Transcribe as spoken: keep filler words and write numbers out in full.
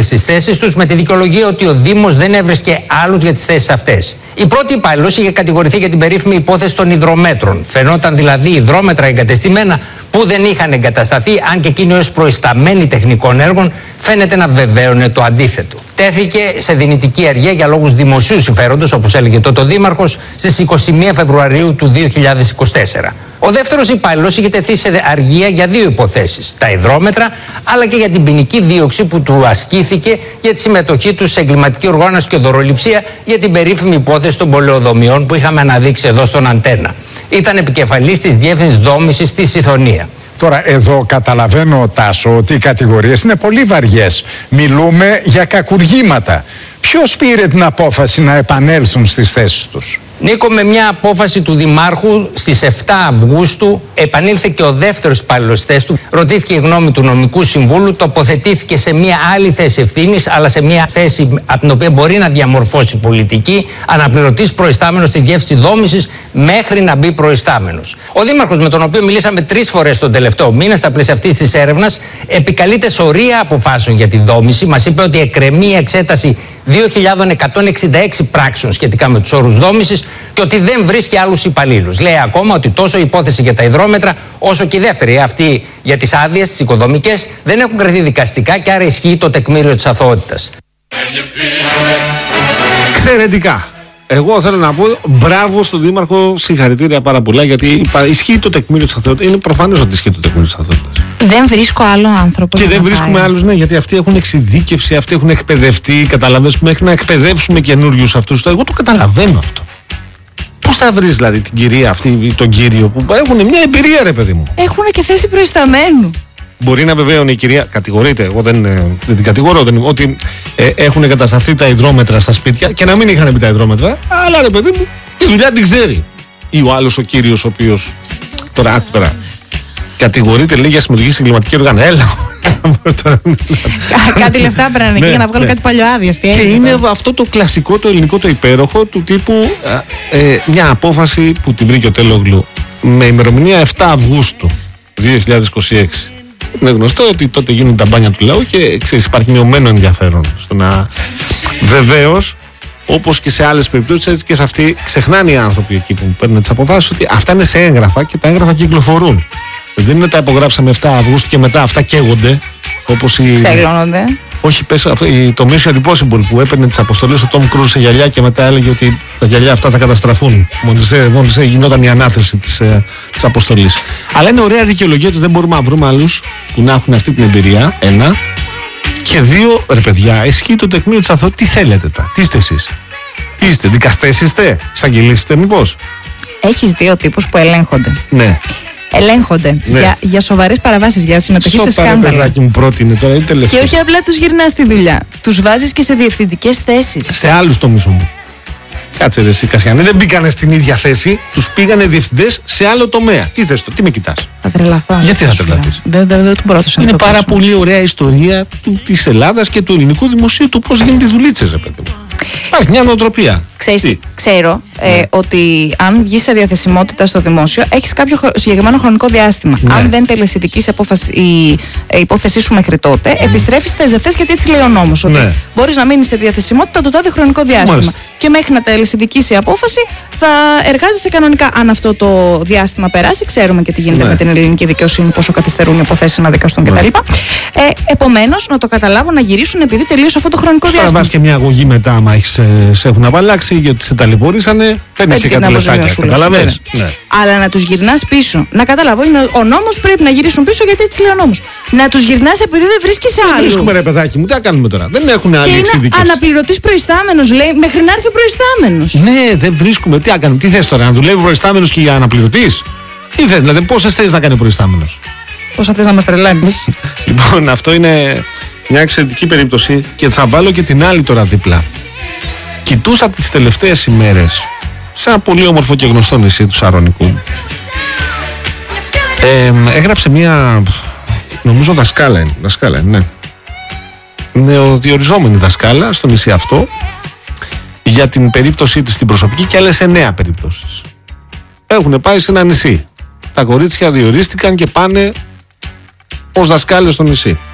όλες τις θέσεις τους με τη δικαιολογία ότι ο Δήμος δεν έβρισκε άλλους για τις θέσεις αυτές. Η πρώτη υπάλληλος είχε κατηγορηθεί για την περίφημη υπόθεση των υδρομέτρων. Φαινόταν δηλαδή υδρόμετρα εγκατεστημένα που δεν είχαν εγκατασταθεί, αν και εκείνοι ως προϊσταμένοι τεχνικών έργων φαίνεται να βεβαίωνε το αντίθετο. Τέθηκε σε δυνητική αργία για λόγους δημοσίου συμφέροντος, όπως έλεγε τότε ο Δήμαρχος, στις είκοσι μία Φεβρουαρίου του δύο χιλιάδες είκοσι τέσσερα. Ο δεύτερος υπάλληλος είχε τεθεί σε αργία για δύο υποθέσεις, τα υδρόμετρα, αλλά και για την ποινική δίωξη που του ασκήθηκε για τη συμμετοχή του σε εγκληματική οργάνωση και δωροληψία για την περίφημη υπόθεση των πολεοδομιών που είχαμε αναδείξει εδώ στον Αντένα. Ήταν επικεφαλής της Διεύθυνσης Δόμησης στη Σιθωνία. Τώρα εδώ καταλαβαίνω, Τάσο, ότι οι κατηγορίες είναι πολύ βαριές. Μιλούμε για κακουργήματα. Ποιος πήρε την απόφαση να επανέλθουν στις θέσεις τους? Νίκο, με μια απόφαση του Δημάρχου στις επτά Αυγούστου επανήλθε και ο δεύτερος υπάλληλος στη θέση του. Ρωτήθηκε η γνώμη του νομικού συμβούλου, τοποθετήθηκε σε μια άλλη θέση ευθύνης, αλλά σε μια θέση από την οποία μπορεί να διαμορφώσει πολιτική, αναπληρωτής προϊστάμενος στη Διεύθυνση Δόμησης μέχρι να μπει προϊστάμενος. Ο Δήμαρχος, με τον οποίο μιλήσαμε τρεις φορές τον τελευταίο μήνα στα πλαίσια αυτής της έρευνας, επικαλείται σωρία αποφάσεων για τη δόμηση. Μας είπε ότι εκκρεμεί η εξέταση δύο χιλιάδες εκατόν εξήντα έξι πράξεων σχετικά με τους όρους δόμησης και ότι δεν βρίσκει άλλους υπαλλήλους. Λέει ακόμα ότι τόσο η υπόθεση για τα υδρόμετρα, όσο και η δεύτερη, αυτή για τις άδειες, τις οικοδομικές, δεν έχουν κριθεί δικαστικά και άρα ισχύει το τεκμήριο της αθωότητας. Εξαιρετικά. Εγώ θέλω να πω μπράβο στον Δήμαρχο, συγχαρητήρια πάρα πολλά, γιατί ισχύει το τεκμήριο της αθωότητας. Είναι προφανές ότι ισχύει το τεκμήριο της αθωότητας. Δεν βρίσκω άλλο άνθρωπο. Και δεν βρίσκουμε άλλους, ναι, γιατί αυτοί έχουν εξειδίκευση, αυτοί έχουν εκπαιδευτεί. Καταλαβαίνεις, μέχρι να εκπαιδεύσουμε καινούριους αυτούς. Εγώ το καταλαβαίνω αυτό. Πώς θα βρεις δηλαδή την κυρία αυτή, τον κύριο που έχουν μια εμπειρία, ρε παιδί μου. Έχουν και θέση προϊσταμένου. Μπορεί να βεβαίωνε η κυρία, κατηγορείται, εγώ δεν, δεν την κατηγορώ, δεν, ότι ε, έχουν εγκατασταθεί τα υδρόμετρα στα σπίτια και να μην είχαν μπει τα υδρόμετρα, αλλά ρε παιδί μου, η δουλειά την ξέρει. Ή ο άλλος ο κύριος, ο οποίος. Τώρα, άκου τώρα. Κατηγορείται, λέει, για συμμετοχή στην εγκληματική οργάνωση. Έλα. Κάτι λεφτά πρέπει να είναι για να βγάλω κάτι παλιοάδειες. Και είναι αυτό το κλασικό, το ελληνικό, το υπέροχο του τύπου ε, μια απόφαση που τη βρήκε ο Τελόγλου με ημερομηνία επτά Αυγούστου δύο χιλιάδες είκοσι έξι. Είναι γνωστό ότι τότε γίνουν τα μπάνια του λαού και ξέρεις, υπάρχει μειωμένο ενδιαφέρον στο να. Βεβαίως, όπως και σε άλλες περιπτώσεις, έτσι και σε αυτή, ξεχνάνε οι άνθρωποι εκεί που παίρνουν τις αποφάσεις ότι αυτά είναι σε έγγραφα και τα έγγραφα κυκλοφορούν. Δεν είναι τα υπογράψαμε επτά Αυγούστου και μετά αυτά καίγονται. Όπως οι. Ξεγλώνονται. Όχι, πες, το Mission Impossible που έπαιρνε τις αποστολές ο Tom Cruise σε γυαλιά και μετά έλεγε ότι τα γυαλιά αυτά θα καταστραφούν. Μόλις γινόταν η ανάθεση της, της αποστολής. Αλλά είναι ωραία δικαιολογία ότι δεν μπορούμε να βρούμε άλλους που να έχουν αυτή την εμπειρία. Ένα. Και δύο, ρε παιδιά, ισχύει το τεκμήριο της αθωότητας. Τι θέλετε τώρα, τι είστε εσείς? Τι είστε, δικαστές είστε, εισαγγελείς είστε, μήπως? Έχεις δύο τύπους που ελέγχονται. Ναι. Ελέγχονται ναι. για, για σοβαρές παραβάσεις, για συμμετοχή Σοπα, σε σκάνδαλα. Παιδάκι μου πρότεινε τώρα, ή και όχι απλά τους γυρνάς στη δουλειά. Τους βάζεις και σε διευθυντικές θέσεις. Σε άλλους τομείς όμως. Κάτσε ρε εσύ Κασιανέ, δεν μπήκανε στην ίδια θέση, τους πήγανε διευθυντές σε άλλο τομέα. Τι θες το, τι με κοιτάς? Θα τρελαθώ. Γιατί θα τρελαθείς? Δεν, δεν, δεν μπορώ να Είναι πάρα πολύ ωραία ιστορία της Ελλάδας και του ελληνικού δημοσίου, του πώς γίνεται οι δουλίτσες, ρε παιδί μου. Υπάρχει μια νοοτροπία. Ξέρεις, ξέρω ε, ότι αν βγεις σε διαθεσιμότητα στο δημόσιο, έχεις κάποιο χρο... συγκεκριμένο χρονικό διάστημα. Ναι. Αν δεν τελεσιδικείς η ε, υπόθεσή σου μέχρι τότε, mm. επιστρέφεις στις δευτές, γιατί έτσι λέει ο νόμος. Ότι ναι. μπορείς να μείνεις σε διαθεσιμότητα το τάδε χρονικό διάστημα. Μάλιστα. Και μέχρι να τελεσιδικείς η απόφαση, θα εργάζεσαι κανονικά. Αν αυτό το διάστημα περάσει, ξέρουμε και τι γίνεται ναι. με την ελληνική δικαιοσύνη, πόσο καθυστερούν οι υποθέσεις να δικαστούν ναι. κτλ. Ε, Επομένως, να το καταλάβουν, να γυρίσουν επειδή τελείωσε αυτό το χρονικό Τώρα διάστημα. Τώρα και μια αγωγή μετά, άμα έχεις, σε έχουν απαλλάξει, γιατί σε ταλαιπωρήσανε, παίρνεις και κάτι λεφτάκια. Καταλαβαίνεις. Ναι. Αλλά να τους γυρνάς πίσω. Να καταλάβω, είναι ο νόμος, πρέπει να γυρίσουν πίσω, γιατί έτσι λέει ο νόμος. Να τους γυρνάς επειδή δεν βρίσκεις άλλο. Δεν βρίσκουμε, ρε παιδάκι μου, τι θα κάνουμε τώρα? Δεν έχουν άλλη εξειδικεύση. Και είναι αναπληρωτής προϊστάμενος, λέει, μέχρι να έρθει ο προϊστάμενος. Ναι, δεν βρίσκουμε. Τι θα κάνουμε, τι θες τώρα, να δουλεύει ο προϊστάμενος και για αναπληρωτής? Τι θες, δηλαδή, πόσες θέσεις να κάνει ο προϊστάμενος? Πόσα θες να μας τρελάνεις? Λοιπόν, αυτό είναι μια εξαιρετική περίπτωση και θα βάλω και την άλλη τώρα δίπλα. Κοιτούσα τις τελευταίες ημέρες σε ένα πολύ όμορφο και γνωστό νησί του Σαρονικού. Ε, έγραψε μια, νομίζω δασκάλα είναι, δασκάλα είναι, ναι. Νεοδιοριζόμενη δασκάλα στο νησί αυτό για την περίπτωσή της στην προσωπική και άλλες εννέα περίπτωσεις. Έχουν πάει σε ένα νησί. Τα κορίτσια διορίστηκαν και πάνε ως δασκάλες στο νησί.